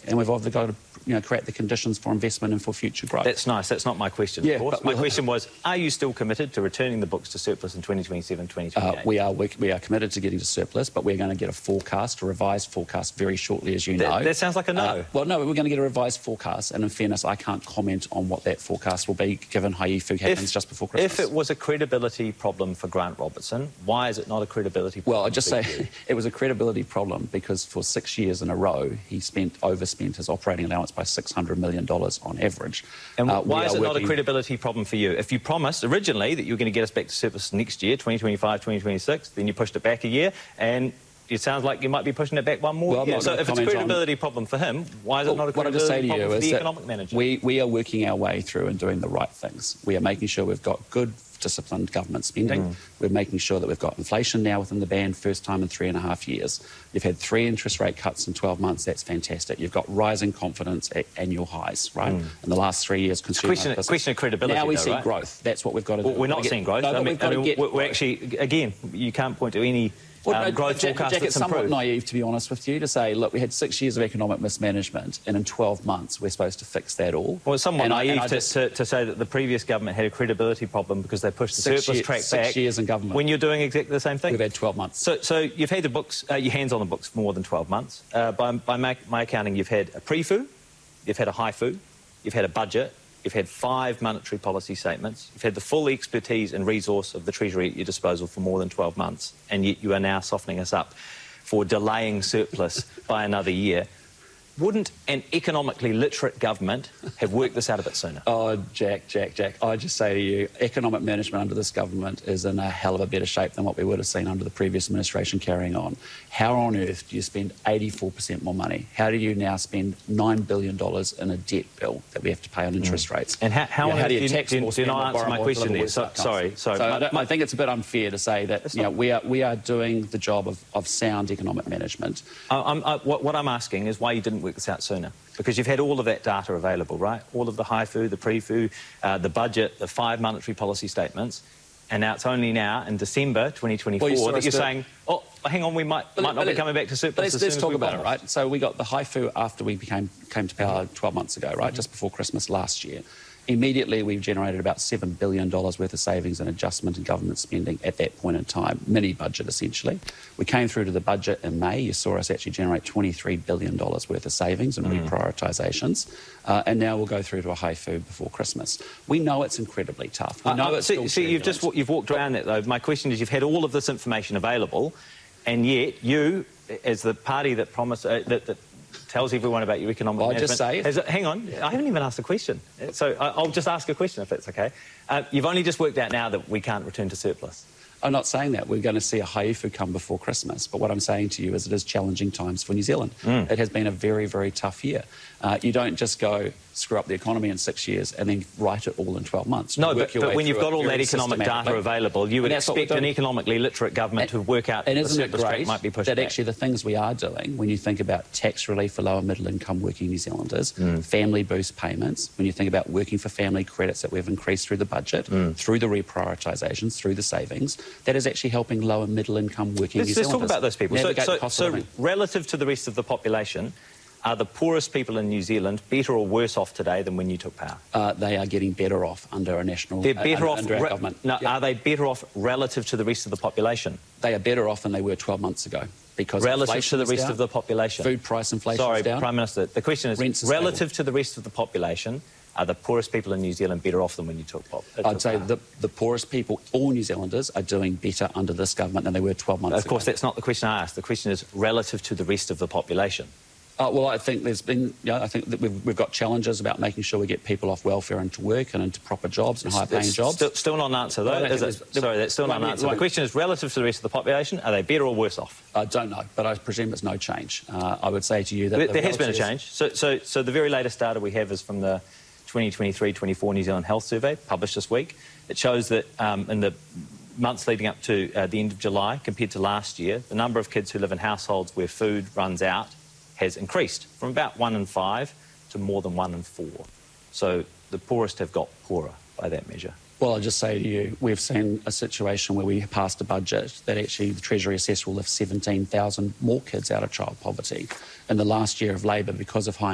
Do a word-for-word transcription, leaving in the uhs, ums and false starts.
and we've obviously got to you know, create the conditions for investment and for future growth. That's nice. That's not my question, yeah, of course. but My we'll, question was, are you still committed to returning the books to surplus in twenty twenty-seven, twenty twenty-eight? Uh, we, are, we, we are committed to getting to surplus, but we're going to get a forecast, a revised forecast very shortly, as you know. That, that sounds like a no. Uh, well, no, we're going to get a revised forecast, and in fairness, I can't comment on what that forecast will be, given Haifu happens if, just before Christmas. If it was a credibility problem for Grant Robertson, why is it not a credibility problem? Well, I'd just say it was a credibility problem because for six years in a row, he spent overspent his operating allowance by six hundred million dollars on average. And uh, why is it working... not a credibility problem for you? If you promised originally that you were going to get us back to surplus next year, twenty twenty-five, twenty twenty-six, then you pushed it back a year, and it sounds like you might be pushing it back one more well, year. So if it's a credibility on... problem for him, why is it well, not a credibility problem for the economic manager? We, we are working our way through and doing the right things. We are making sure we've got good, disciplined government spending. Mm. We're making sure that we've got inflation now within the band, first time in three and a half years. You've had three interest rate cuts in twelve months. That's fantastic. You've got rising confidence at annual highs, right? Mm. In the last three years, consumer it's a question, question of credibility. Now we though, see right? growth. That's what we've got to do. Well, we're not get, seeing growth. No, I mean, we've got I mean, to get we're growth. actually, again, you can't point to any Well, um, no, growth Jack, forecast Jack, that's it's somewhat improved. naive, to be honest with you, to say, look, we had six years of economic mismanagement, and in twelve months we're supposed to fix that all. Well, it's somewhat and naive I, I to, just, to, to say that the previous government had a credibility problem because they pushed the six surplus year, track six back. years in government. When you're doing exactly the same thing. We've had twelve months. So, so you've had the books, uh, your hands on the books for more than twelve months. Uh, by by my, my accounting, you've had a pre-fu, you've had a high-fu, you've had a budget, you've had five monetary policy statements, you've had the full expertise and resource of the Treasury at your disposal for more than twelve months, and yet you are now softening us up for delaying surplus by another year. Wouldn't an economically literate government have worked this out a bit sooner? Oh, Jack, Jack, Jack, I just say to you, economic management under this government is in a hell of a better shape than what we would have seen under the previous administration carrying on. How on earth do you spend eighty-four percent more money? How do you now spend nine billion dollars in a debt bill that we have to pay on interest mm. rates? And how, how, you know, how do you do tax you, more, do you not answer my question there? So, sorry, sorry. So my, I, I think it's a bit unfair to say that you know, we, are, we are doing the job of, of sound economic management. I, I'm, I, what, what I'm asking is why you didn't work this out sooner. Because you've had all of that data available, right? All of the high-fu, the pre-fu, uh, the budget, the five monetary policy statements, and now it's only now, in December twenty twenty-four, well, you that you're to... saying, oh, hang on, we might, but, might but not it, be coming back to surplus let's, as let's soon talk as about it, right? So we got the high-fu after we became, came to power twelve months ago, right? Mm-hmm. Just before Christmas last year. Immediately, we've generated about seven billion dollars worth of savings and adjustment in government spending at that point in time, mini-budget, essentially. We came through to the budget in May. You saw us actually generate twenty-three billion dollars worth of savings and mm. reprioritisations. Uh, and now we'll go through to a high-fu before Christmas. We know it's incredibly tough. We know uh, it's see, still see you've just you've walked around that, though. My question is, you've had all of this information available, and yet you, as the party that promised... Uh, that, that tells everyone about your economic well, management. I'll just say it. Has it. Hang on, I haven't even asked a question. So I'll just ask a question if that's OK. Uh, you've only just worked out now that we can't return to surplus. I'm not saying that. We're going to see a haifu come before Christmas. But what I'm saying to you is it is challenging times for New Zealand. Mm. It has been a very, very tough year. Uh, you don't just go screw up the economy in six years and then write it all in twelve months. No, but, but when you've got all that economic data available, you would expect an economically literate government and, to work out and the isn't it great might be pushed that back. Actually the things we are doing, when you think about tax relief for lower middle income working New Zealanders, mm. family boost payments, when you think about working for family credits that we've increased through the budget, mm. through the reprioritisations, through the savings, that is actually helping lower middle income working let's, New Zealanders. Let's talk about those people. So, so, so of relative to the rest of the population, are the poorest people in New Zealand better or worse off today than when you took power? Uh, they are getting better off under a national They're better uh, off. under our government. No, yep. Are they better off relative to the rest of the population? They are better off than they were twelve months ago because relative to the rest down, of the population. Food price inflation Sorry, is down. Prime Minister. The question is, Rents relative stable. to the rest of the population, are the poorest people in New Zealand better off than when you took power? I'd say the, the poorest people, all New Zealanders, are doing better under this government than they were twelve months ago. Of course, ago. That's not the question I asked. The question is relative to the rest of the population. Uh, well, I think there's been, you know, I think that we've, we've got challenges about making sure we get people off welfare into work and into proper jobs and high-paying jobs. Still, still not an answer, though. Is it? Sorry, that's still not an answer. The question is, relative to the rest of the population, are they better or worse off? I don't know, but I presume there's no change. Uh, I would say to you that... There, the there has been a is... change. So, so, so the very latest data we have is from the twenty twenty-three twenty-four New Zealand Health Survey, published this week. It shows that um, in the months leading up to uh, the end of July, compared to last year, the number of kids who live in households where food runs out has increased from about one in five to more than one in four. So the poorest have got poorer by that measure. Well, I'll just say to you, we've seen a situation where we passed a budget that actually the Treasury assessed will lift seventeen thousand more kids out of child poverty. In the last year of Labor, because of high